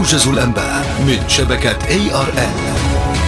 موجز الأنباء من شبكة ARN.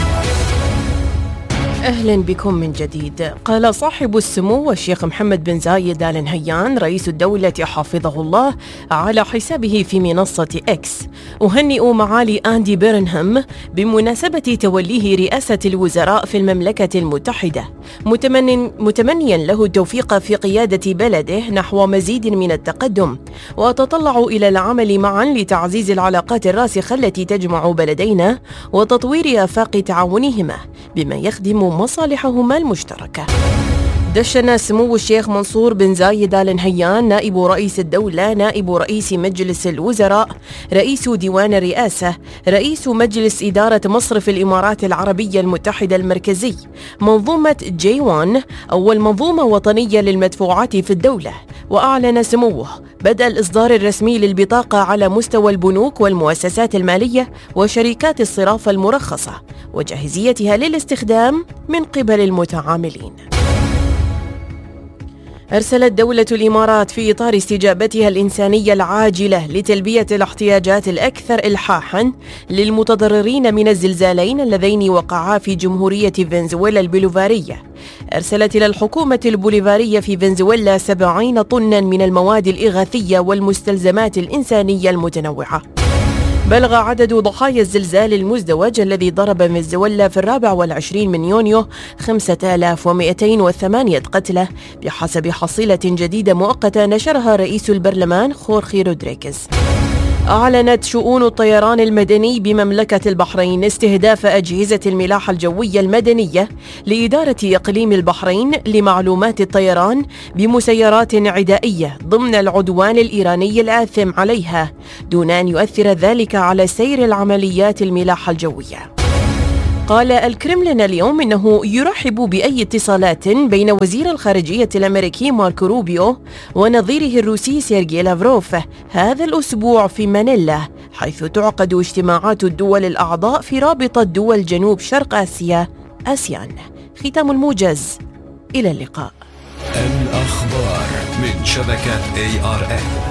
أهلا بكم من جديد. قال صاحب السمو الشيخ محمد بن زايد آل نهيان رئيس الدولة حفظه الله على حسابه في منصة إكس: أهنئ معالي أندي بيرنهام بمناسبة توليه رئاسة الوزراء في المملكة المتحدة، متمنيا له التوفيق في قيادة بلده نحو مزيد من التقدم، وأتطلع إلى العمل معا لتعزيز العلاقات الراسخة التي تجمع بلدينا وتطوير آفاق تعاونهما بما يخدم مصالحهما المشتركة. دشن سمو الشيخ منصور بن زايد آل نهيان نائب رئيس الدولة، نائب رئيس مجلس الوزراء، رئيس ديوان الرئاسة، رئيس مجلس إدارة مصرف الإمارات العربية المتحدة المركزي منظومة J1 أول منظومة وطنية للمدفوعات في الدولة، وأعلن سموه بدء الإصدار الرسمي للبطاقة على مستوى البنوك والمؤسسات المالية وشركات الصرافة المرخصة وجاهزيتها للاستخدام من قبل المتعاملين. أرسلت دولة الإمارات في إطار استجابتها الإنسانية العاجلة لتلبية الاحتياجات الأكثر إلحاحاً للمتضررين من الزلزالين اللذين وقعا في جمهورية فنزويلا البوليفارية، أرسلت إلى الحكومة البوليفارية في فنزويلا 70 طناً من المواد الإغاثية والمستلزمات الإنسانية المتنوعة. بلغ عدد ضحايا الزلزال المزدوج الذي ضرب فنزويلا في 24 يونيو 5208 قتلى بحسب حصيلة جديدة مؤقتة نشرها رئيس البرلمان خورخي رودريغيز. أعلنت شؤون الطيران المدني بمملكة البحرين استهداف أجهزة الملاحة الجوية المدنية لإدارة إقليم البحرين لمعلومات الطيران بمسيرات عدائية ضمن العدوان الإيراني الآثم عليها، دون أن يؤثر ذلك على سير العمليات الملاحة الجوية. قال الكرملين اليوم إنه يرحب بأي اتصالات بين وزير الخارجية الأمريكي ماركو روبيو ونظيره الروسي سيرجي لافروف هذا الأسبوع في مانيلا، حيث تعقد اجتماعات الدول الأعضاء في رابطة دول جنوب شرق آسيا آسيان. ختام الموجز، إلى اللقاء. الأخبار من شبكة ARN.